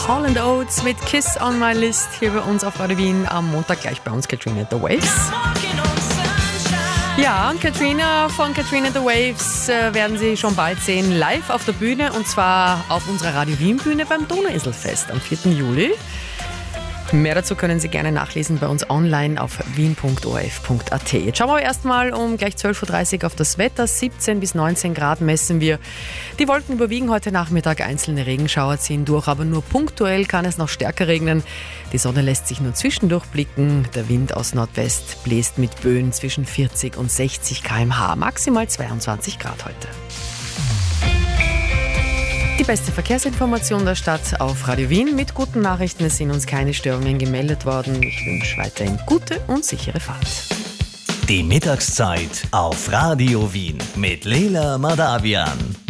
Hall & Oates mit Kiss on My List hier bei uns auf Radio Wien. Am Montag gleich bei uns Katrina the Waves. Ja, und Katrina von Katrina the Waves werden Sie schon bald sehen, live auf der Bühne, und zwar auf unserer Radio Wien Bühne beim Donauinselfest am 4. Juli. Mehr dazu können Sie gerne nachlesen bei uns online auf wien.orf.at. Jetzt schauen wir erstmal um gleich 12.30 Uhr auf das Wetter. 17 bis 19 Grad messen wir. Die Wolken überwiegen heute Nachmittag, einzelne Regenschauer ziehen durch, aber nur punktuell kann es noch stärker regnen. Die Sonne lässt sich nur zwischendurch blicken. Der Wind aus Nordwest bläst mit Böen zwischen 40 und 60 km/h, maximal 22 Grad heute. Die beste Verkehrsinformation der Stadt auf Radio Wien mit guten Nachrichten. Es sind uns keine Störungen gemeldet worden. Ich wünsche weiterhin gute und sichere Fahrt. Die Mittagszeit auf Radio Wien mit Leila Madavian.